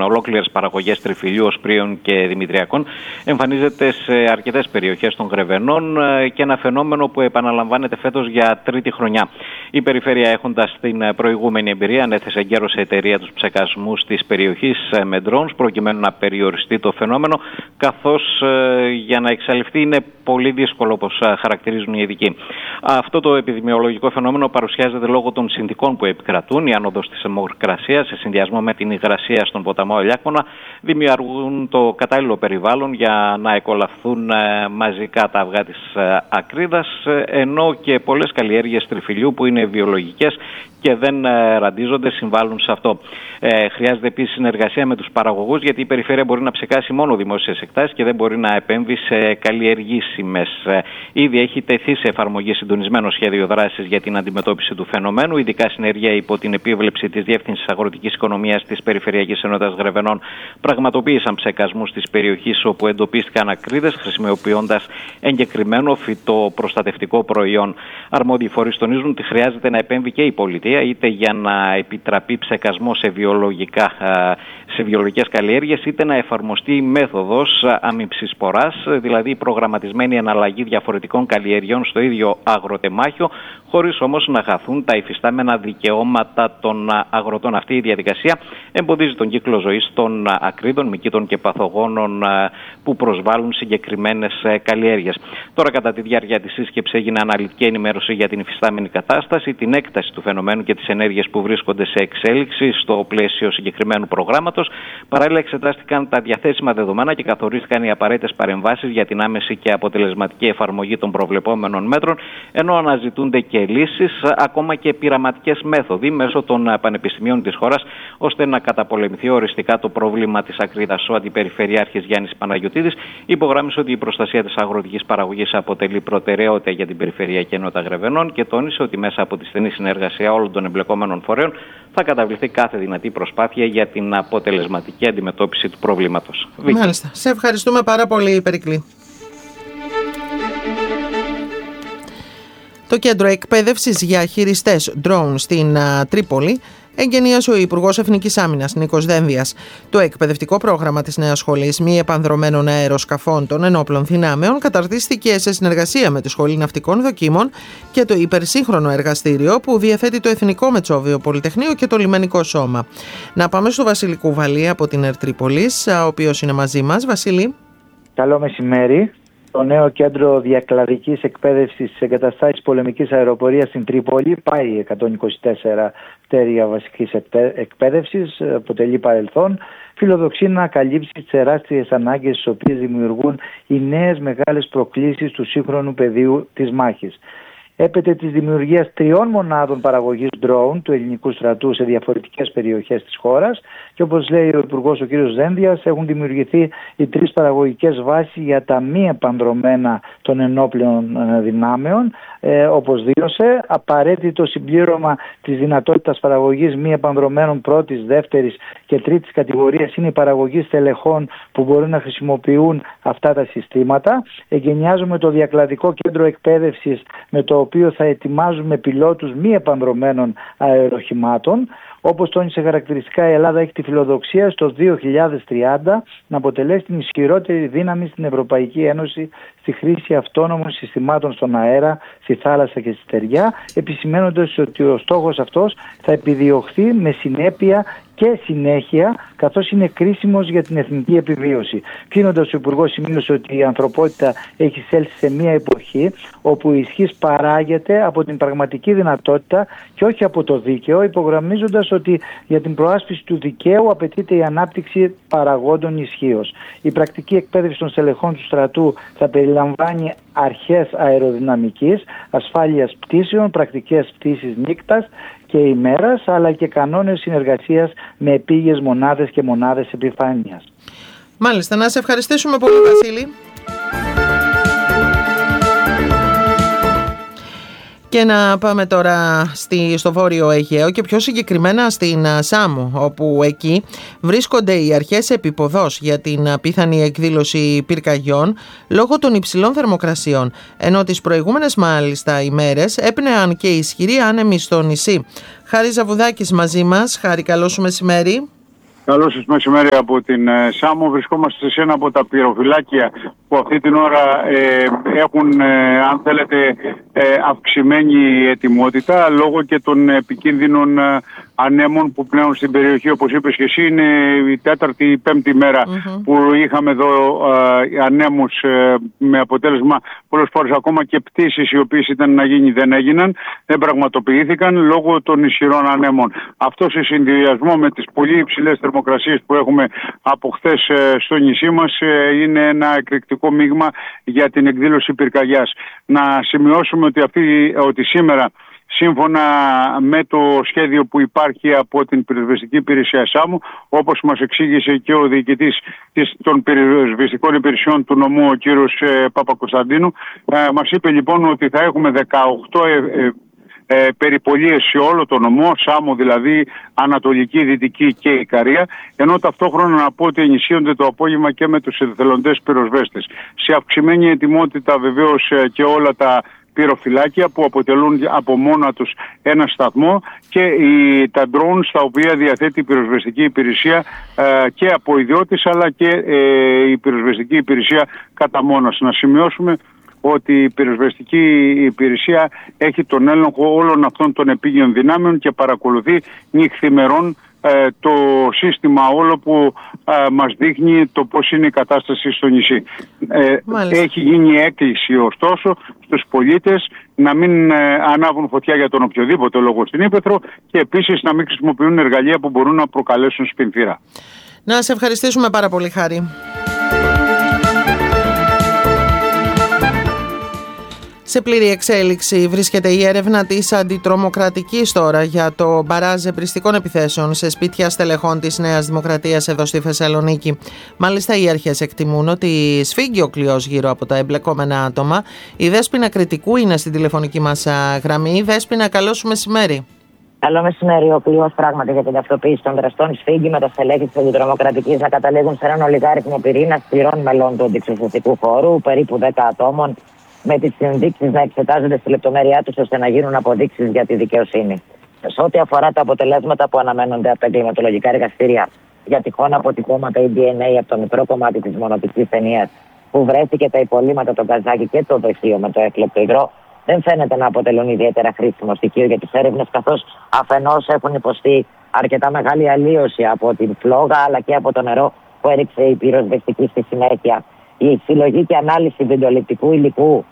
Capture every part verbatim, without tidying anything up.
ολόκληρες παραγωγές τριφυλιού, οσπρίων και δημητριακών εμφανίζεται σε αρκετές περιοχές των Γρεβενών και ένα φαινόμενο που επαναλαμβάνεται φέτος για τρίτη χρονιά. Η περιφέρεια, έχοντας την προηγούμενη εμπειρία, ανέθεσε εγκαίρως σε εταιρεία τους ψεκασμούς της περιοχής με drones προκειμένου να περιοριστεί το φαινόμενο, καθώς για να εξαλειφθεί είναι πολύ δύσκολο, όπως χαρακτηρίζουν οι ειδικοί. Αυτό το επιδημιολογικό φαινόμενο παρουσιάζεται λόγω των συνθηκών που επικρατούν. Η άνοδος της θερμοκρασίας σε συνδυασμό με την υγρασία στον ποταμό Ελιάκωνα δημιουργούν το κατάλληλο περιβάλλον για να εκολαφθούν μαζικά τα αυγά της ακρίδας, ενώ και πολλές καλλιέργειες τριφυλιού που είναι βιολογικές και δεν ραντίζονται συμβάλλουν σε αυτό. Ε, χρειάζεται επίσης συνεργασία με τους παραγωγούς, γιατί η περιφέρεια μπορεί να ψεκάσει μόνο δημόσιες εκτάσεις και δεν μπορεί να επέμβει σε καλλιεργήσιμες. Ε, ήδη έχει τεθεί σε εφαρμογή συντονισμένο σχέδιο δράσης για την αντιμετώπιση του φαινομένου. Ειδικά συνεργεία υπό την επίβλεψη της Διεύθυνσης Αγροτικής Οικονομίας της Περιφερειακής Ενότητας Γρεβενών πραγματοποίησαν ψεκασμούς της περιοχής όπου εντοπίστηκαν ακρίδες, χρησιμοποιώντας εγκεκριμένο φυτοπροστατευτικό προϊόν. Αρμόδιοι φορείς τονίζουν ότι χρειάζεται να επέμβει και η πολιτεία, είτε για να επιτραπεί ψεκασμό σε, βιολογικά, σε βιολογικές καλλιέργειες, είτε να εφαρμοστεί η μέθοδος αμυψισποράς, δηλαδή η προγραμματισμένη εναλλαγή διαφορετικών καλλιεργειών στο ίδιο αγροτεμάχιο, χωρίς όμως να χαθούν τα υφιστάμενα δικαιώματα των αγροτών. Αυτή η διαδικασία εμποδίζει τον κύκλο ζωής των ακρίδων, μυκήτων και παθογόνων που προσβάλλουν συγκεκριμένες καλλιέργειες. Τώρα, κατά τη διάρκεια της σύσκεψης, έγινε αναλυτική ενημέρωση για την υφιστάμενη κατάσταση, την έκταση του φαινομένου και τις ενέργειες που βρίσκονται σε εξέλιξη στο πλαίσιο συγκεκριμένου προγράμματος. Παράλληλα, εξετάστηκαν τα διαθέσιμα δεδομένα και καθορίστηκαν οι απαραίτητες παρεμβάσεις για την άμεση και αποτελεσματική εφαρμογή των προβλεπόμενων μέτρων, ενώ αναζητούνται και λύσεις, ακόμα και πειραματικές μέθοδοι μέσω των πανεπιστημίων της χώρας, ώστε να καταπολεμηθεί οριστικά το πρόβλημα της ακρίδας. Ο Αντιπεριφερειάρχης Γιάννης Παναγιωτίδης υπογράμμισε ότι η προστασία της αγροτικής παραγωγής αποτελεί προτεραιότητα για την Περιφερειακή Ενότητα Γρεβενών και τόνισε ότι μέσα από τη στενή συνεργασία όλων των εμπλεκόμενων φορέων θα καταβληθεί κάθε δυνατή προσπάθεια για την αποτελεσματική αντιμετώπιση του προβλήματος. Μάλιστα. Σε ευχαριστούμε πάρα πολύ, Περικλή. Το Κέντρο Εκπαίδευσης για Χειριστές Drone στην α, Τρίπολη εγκαινίασε ο Υπουργός Εθνικής Άμυνας Νίκος Δένδιας. Το εκπαιδευτικό πρόγραμμα της νέας σχολής μη επανδρωμένων αεροσκαφών των ενόπλων δυνάμεων καταρτίστηκε σε συνεργασία με τη Σχολή Ναυτικών Δοκίμων και το υπερσύγχρονο εργαστήριο που διαθέτει το Εθνικό Μετσόβιο Πολυτεχνείο και το Λιμενικό Σώμα. Να πάμε στο Βασίλη Κουβαλή από την ΕΡΤ Τρίπολης, ο οποίος είναι μαζί μας. Βασίλη. Καλό μεσημέρι. Το νέο κέντρο διακλαδικής εκπαίδευσης της εγκαταστάσης πολεμικής αεροπορίας στην Τρίπολη, πάει εκατόν είκοσι τέσσερα πτέρυγα βασικής εκπαίδευσης, αποτελεί παρελθόν, φιλοδοξεί να καλύψει τις τεράστιες ανάγκες τις οποίες δημιουργούν οι νέες μεγάλες προκλήσεις του σύγχρονου πεδίου της μάχης. Έπεται της δημιουργίας τριών μονάδων παραγωγής drone του ελληνικού στρατού σε διαφορετικές περιοχές της χώρας και, όπως λέει ο Υπουργός ο κ. Δένδιας, έχουν δημιουργηθεί οι τρεις παραγωγικές βάσεις για τα μη επανδρωμένα των ενόπλων δυνάμεων, ε, όπως δήλωσε. Απαραίτητο συμπλήρωμα της δυνατότητας παραγωγής μη επανδρωμένων πρώτης, δεύτερης και τρίτης κατηγορίας είναι η παραγωγή στελεχών που μπορούν να χρησιμοποιούν αυτά τα συστήματα. Εγκαινιάζουμε το διακλαδικό κέντρο εκπαίδευσης, με το οποίο θα ετοιμάζουμε πιλότους μη επανδρωμένων αεροχημάτων. Όπως τόνισε χαρακτηριστικά, η Ελλάδα έχει τη φιλοδοξία στο δύο χιλιάδες τριάντα να αποτελέσει την ισχυρότερη δύναμη στην Ευρωπαϊκή Ένωση στη χρήση αυτόνομων συστημάτων στον αέρα, στη θάλασσα και στη στεριά, επισημαίνοντας ότι ο στόχος αυτός θα επιδιωχθεί με συνέπεια και συνέχεια, καθώς είναι κρίσιμος για την εθνική επιβίωση. Κλείνοντας, ο Υπουργός σημείωσε ότι η ανθρωπότητα έχει εισέλθει σε μια εποχή όπου η ισχύς παράγεται από την πραγματική δυνατότητα και όχι από το δίκαιο, υπογραμμίζοντας ότι για την προάσπιση του δικαίου απαιτείται η ανάπτυξη παραγόντων ισχύως. Η πρακτική εκπαίδευση των στελεχών του στρατού θα περιλαμβάνει αρχές αεροδυναμικής, ασφάλειας πτήσεων, πρακτικές πτήσεις νύκτας και ημέρας, αλλά και κανόνες συνεργασίας με επίγειες μονάδες και μονάδες επιφάνειας. Μάλιστα, να σε ευχαριστήσουμε πολύ, Βασίλη. Και να πάμε τώρα στη, στο Βόρειο Αιγαίο και πιο συγκεκριμένα στην Σάμο, όπου εκεί βρίσκονται οι αρχές επιποδός για την πιθανή εκδήλωση πυρκαγιών λόγω των υψηλών θερμοκρασιών, ενώ τις προηγούμενες μάλιστα ημέρες έπνεαν και ισχυροί άνεμοι στο νησί. Χάρη Ζαβουδάκης μαζί μας. Χάρη, καλό σου μεσημέρι. Καλό σας μεσημέρι από την ε, Σάμο. Βρισκόμαστε σε ένα από τα πυροφυλάκια που αυτή την ώρα ε, έχουν, ε, αν θέλετε, ε, αυξημένη ετοιμότητα λόγω και των επικίνδυνων ε, ανέμων που πλέον στην περιοχή, όπως είπες και εσύ, είναι η τέταρτη ή πέμπτη μέρα mm-hmm. που είχαμε εδώ ε, ανέμους ε, με αποτέλεσμα πολλές φορές ακόμα και πτήσεις οι οποίες ήταν να γίνει δεν έγιναν, δεν πραγματοποιήθηκαν λόγω των ισχυρών ανέμων. Αυτό σε συνδυασμό με τις πολύ υψηλές θερμοκρασίες που έχουμε από χθες ε, στο νησί μας ε, είναι ένα εκρηκτικό μείγμα για την εκδήλωση πυρκαγιάς. Να σημειώσουμε ότι, αυτή, ότι σήμερα, σύμφωνα με το σχέδιο που υπάρχει από την πυροσβεστική υπηρεσία Σάμου, όπως μας εξήγησε και ο διοικητής των πυροσβεστικών υπηρεσιών του νομού, ο κύριος ε, Παπακοσταντίνου, ε, μας είπε λοιπόν ότι θα έχουμε δεκαοκτώ ε, ε, ε, περιπολίες σε όλο το νομό, Σάμο δηλαδή, Ανατολική, Δυτική και Ικαρία, ενώ ταυτόχρονα να πω ότι ενισχύονται το απόγευμα και με τους εθελοντές πυροσβέστες. Σε αυξημένη ετοιμότητα βεβαίως ε, και όλα τα πυροφυλάκια που αποτελούν από μόνα τους ένα σταθμό και οι, τα drones τα οποία διαθέτει η πυροσβεστική υπηρεσία ε, και από ιδιώτες αλλά και ε, η πυροσβεστική υπηρεσία κατά μόνας. Να σημειώσουμε ότι η πυροσβεστική υπηρεσία έχει τον έλεγχο όλων αυτών των επίγειων δυνάμεων και παρακολουθεί νυχθημερών ε, το σύστημα όλο που ε, μας δείχνει το πώς είναι η κατάσταση στο νησί. Ε, έχει γίνει έκκληση ωστόσο στους πολίτες να μην ε, ανάβουν φωτιά για τον οποιοδήποτε λόγο στην ύπαιθρο και επίσης να μην χρησιμοποιούν εργαλεία που μπορούν να προκαλέσουν σπινθήρα. Να σε ευχαριστήσουμε πάρα πολύ, Χάρη. Σε πλήρη εξέλιξη βρίσκεται η έρευνα της αντιτρομοκρατικής τώρα για το μπαράζ εμπριστικών επιθέσεων σε σπίτια στελεχών της Νέας Δημοκρατίας εδώ στη Θεσσαλονίκη. Μάλιστα, οι αρχές εκτιμούν ότι σφίγγει ο κλειός γύρω από τα εμπλεκόμενα άτομα. Η Δέσποινα Κρητικού είναι στην τηλεφωνική μας γραμμή. Δέσποινα, καλό σου μεσημέρι. Καλό μεσημέρι. Ο κλειός πράγματι για την ταυτοποίηση των δραστών σφίγγει με τα στελέχη της αντιτρομοκρατικής να καταλήγουν σε έναν ολιγάριθμο πυρήνα σκληρών μελών του αντιξεσουστικού χώρου, περίπου δέκα ατόμων, με τις ενδείξεις να εξετάζονται στη λεπτομέρειά τους ώστε να γίνουν αποδείξεις για τη δικαιοσύνη. Σε ό,τι αφορά τα αποτελέσματα που αναμένονται από τα εγκληματολογικά εργαστήρια για τυχόν αποτυπώματα ή ντι εν έι από το μικρό κομμάτι της μονοπτικής ταινίας που βρέθηκε τα υπολείμματα, το γκαζάκι και το δοχείο με το έκλεπτο υγρό, δεν φαίνεται να αποτελούν ιδιαίτερα χρήσιμο στοιχείο για τις έρευνες, καθώς αφενός έχουν υποστεί αρκετά μεγάλη αλλίωση από την φλόγα αλλά και από το νερό που έριξε η πυροσβεστική στη συνέχεια. Η συλλογή και ανάλυση βιντεοληπτικού υλικού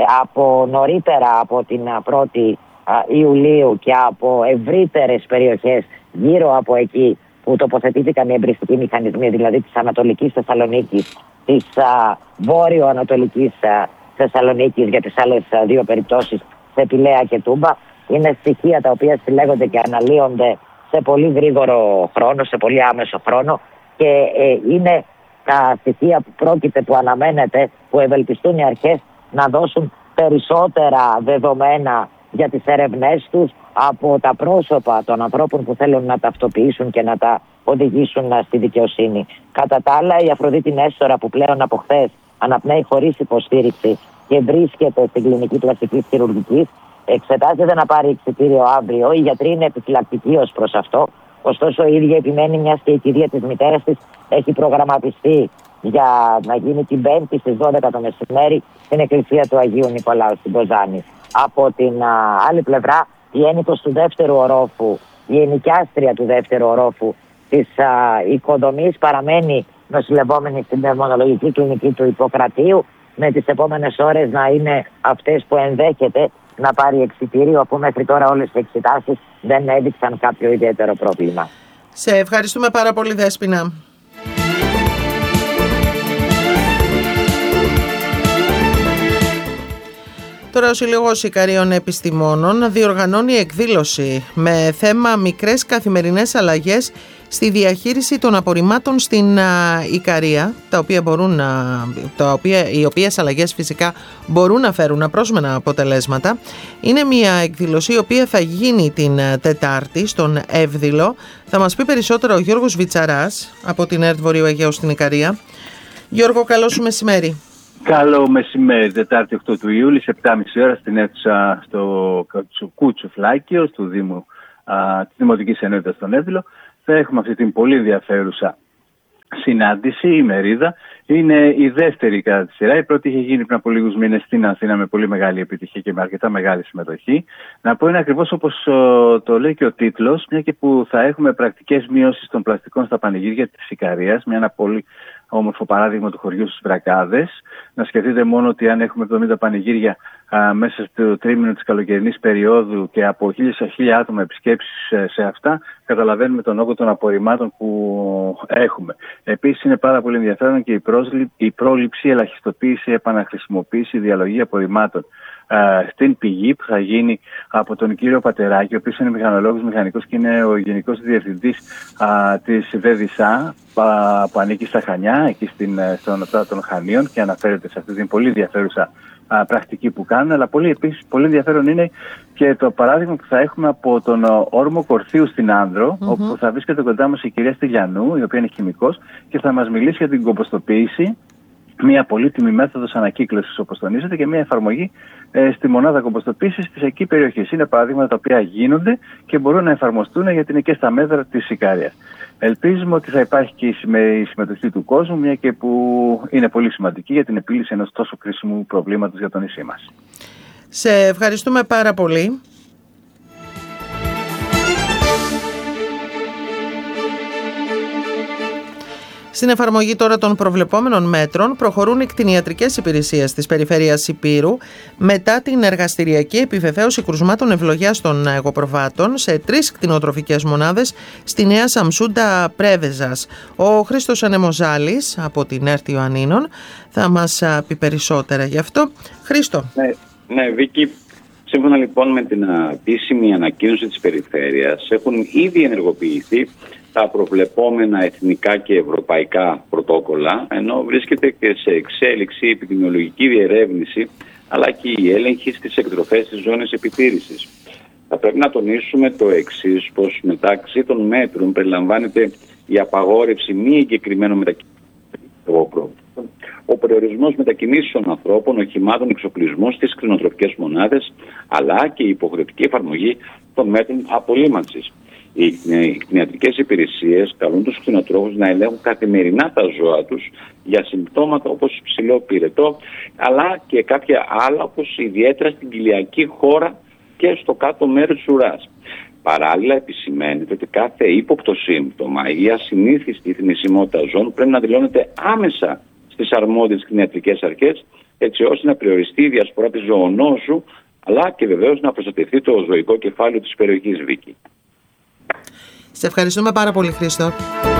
από νωρίτερα από την πρώτη Ιουλίου και από ευρύτερες περιοχές γύρω από εκεί που τοποθετήθηκαν οι εμπριστικοί μηχανισμοί, δηλαδή της Ανατολικής Θεσσαλονίκης, της Βόρειο-Ανατολικής Θεσσαλονίκης για τις άλλες δύο περιπτώσεις σε Πηλαία και Τούμπα, είναι στοιχεία τα οποία συλλέγονται και αναλύονται σε πολύ γρήγορο χρόνο, σε πολύ άμεσο χρόνο και ε, είναι τα στοιχεία που πρόκειται, που αναμένεται, που ευελπιστούν οι αρχές να δώσουν περισσότερα δεδομένα για τις έρευνές τους από τα πρόσωπα των ανθρώπων που θέλουν να ταυτοποιήσουν και να τα οδηγήσουν στη δικαιοσύνη. Κατά τα άλλα, η Αφροδίτη Νέστορα, που πλέον από χθες αναπνέει χωρίς υποστήριξη και βρίσκεται στην κλινική πλαστικής χειρουργικής, εξετάζεται να πάρει εξιτήριο αύριο. Οι γιατροί είναι επιφυλακτικοί ως προς αυτό. Ωστόσο, η ίδια επιμένει, μιας και η κηδεία της μητέρας της έχει προγραμματιστεί για να γίνει την Πέμπτη στις δώδεκα το μεσημέρι στην εκκλησία του Αγίου Νικολάου στην Κοζάνη. Από την α, άλλη πλευρά, η ένικος του δεύτερου ορόφου, η ενοικιάστρια του δεύτερου ορόφου της α, οικοδομής παραμένει νοσηλευόμενη στην πνευμονολογική κλινική του Ιπποκρατίου, με τις επόμενες ώρες να είναι αυτές που ενδέχεται να πάρει εξιτήριο, αφού μέχρι τώρα όλες οι εξετάσεις δεν έδειξαν κάποιο ιδιαίτερο πρόβλημα. Σε ευχαριστούμε πάρα πολύ, Δέσποινα. Τώρα ο Συλλογός Ικαρίων Επιστημόνων διοργανώνει εκδήλωση με θέμα μικρές καθημερινές αλλαγές στη διαχείριση των απορριμμάτων στην Ικαρία, τα οποία μπορούν να, τα οποία, οι οποίες αλλαγές φυσικά μπορούν να φέρουν απρόσμενα αποτελέσματα. Είναι μια εκδήλωση η οποία θα γίνει την Τετάρτη στον Εύδηλο. Θα μας πει περισσότερο ο Γιώργος Βιτσαράς από την ΕΡΤ Βορείου Αιγαίου στην Ικαρία. Γιώργο, καλό σου μεσημέρι. Καλό μεσημέρι, Τετάρτη οκτώ του Ιούλη, σε επτά και μισή ώρα στην αίθουσα στο Κούτσου Φλάκιο, του Δήμου, α, της Δημοτικής Ενότητας στον Εύδηλο. θα έχουμε αυτή την πολύ ενδιαφέρουσα συνάντηση. Η ημερίδα είναι η δεύτερη κατά τη σειρά. Η πρώτη είχε γίνει πριν από λίγους μήνες στην Αθήνα με πολύ μεγάλη επιτυχία και με αρκετά μεγάλη συμμετοχή. Να πω είναι ακριβώς όπως το λέει και ο τίτλος, μια και που θα έχουμε πρακτικές μείωσεις των πλαστικών στα πανηγύρια της Ικαρίας, μια ένα πολύ όμορφο παράδειγμα του χωριού στις Βρακάδες. Να σκεφτείτε μόνο ότι αν έχουμε εβδομήντα πανηγύρια α, μέσα στο τρίμηνο της καλοκαιρινής περίοδου και από χίλια άτομα επισκέψεις σε, σε αυτά, καταλαβαίνουμε τον όγκο των απορριμμάτων που έχουμε. Επίσης είναι πάρα πολύ ενδιαφέρον και η, πρόσλη, η πρόληψη, ελαχιστοποίηση, επαναχρησιμοποίηση, διαλογή απορριμμάτων Uh, στην πηγή που θα γίνει από τον κύριο Πατεράκη, ο οποίος είναι μηχανολόγος μηχανικός και είναι ο γενικός διευθυντής uh, της ΒΕΔΙΣΑ uh, που ανήκει στα Χανιά, εκεί στην, στον Οτρά των Χανίων, και αναφέρεται σε αυτή την πολύ ενδιαφέρουσα uh, πρακτική που κάνουν. Αλλά πολύ, επίσης, πολύ ενδιαφέρον είναι και το παράδειγμα που θα έχουμε από τον uh, όρμο Κορθίου στην Άνδρο, mm-hmm. όπου θα βρίσκεται κοντά μας η κυρία Στυλιανού, η οποία είναι χημικός και θα μας μιλήσει για την κομποστοποίηση. Μια πολύτιμη μέθοδος ανακύκλωσης, όπως τονίζεται, και μια εφαρμογή ε, στη μονάδα κομποστοποίησης στις εκεί περιοχές. Είναι παραδείγματα τα οποία γίνονται και μπορούν να εφαρμοστούν γιατί είναι και στα μέτρα της Ικαρίας. Ελπίζουμε ότι θα υπάρχει και η συμμετοχή του κόσμου, μια και που είναι πολύ σημαντική για την επίλυση ενός τόσο κρίσιμου προβλήματος για το νησί μας. Σε ευχαριστούμε πάρα πολύ. Στην εφαρμογή τώρα των προβλεπόμενων μέτρων προχωρούν οι κτηνιατρικές υπηρεσίες της περιφέρειας Ηπείρου μετά την εργαστηριακή επιβεβαίωση κρουσμάτων ευλογιάς των εγωπροβάτων σε τρεις κτηνοτροφικές μονάδες στη Νέα Σαμσούντα Πρέβεζας. Ο Χρήστος Ανεμοζάλης από την ΕΡΤ Ιωαννίνων θα μας πει περισσότερα γι' αυτό. Χρήστο. Ναι, ναι Βίκη, σύμφωνα λοιπόν με την επίσημη ανακοίνωση της περιφέρειας, έχουν ήδη ενεργοποιηθεί τα προβλεπόμενα εθνικά και ευρωπαϊκά πρωτόκολλα, ενώ βρίσκεται και σε εξέλιξη η επιδημιολογική διερεύνηση αλλά και η έλεγχη στις εκτροφές της ζώνης επιτήρησης. Θα πρέπει να τονίσουμε το εξής, πως μεταξύ των μέτρων περιλαμβάνεται η απαγόρευση μη εγκεκριμένων μετακινήσεων, ο περιορισμός μετακινήσεων ανθρώπων, οχημάτων, εξοπλισμού στις κτηνοτροφικές μονάδες, αλλά και η υποχρεωτική εφαρμογή των μέτρων απολύμανσης. Οι κτηνιατρικές υπηρεσίες καλούν τους κτηνοτρόφους να ελέγχουν καθημερινά τα ζώα τους για συμπτώματα όπως ψηλό πυρετό, αλλά και κάποια άλλα, όπως ιδιαίτερα στην κοιλιακή χώρα και στο κάτω μέρος της ουράς. Παράλληλα, επισημαίνεται ότι κάθε ύποπτο σύμπτωμα ή ασυνήθιστη θνησιμότητα ζώων πρέπει να δηλώνεται άμεσα στις αρμόδιες κτηνιατρικές αρχές, έτσι ώστε να περιοριστεί η διασπορά της ζωονόσου, αλλά και βεβαίως να προστατευτεί το ζωικό κεφάλαιο της περιοχής, Βίκη. Σε ευχαριστούμε πάρα πολύ, Χρήστο.